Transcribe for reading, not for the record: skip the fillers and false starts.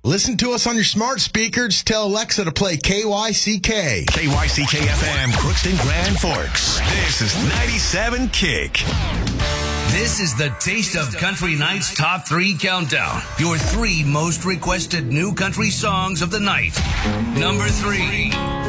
Listen to us on your smart speakers. Tell Alexa to play KYCK. KYCK-FM, Crookston Grand Forks. This is 97 Kick. This is the Taste of Country Night's Top 3 Countdown. Your 3 most requested new country songs of the night. Number 3.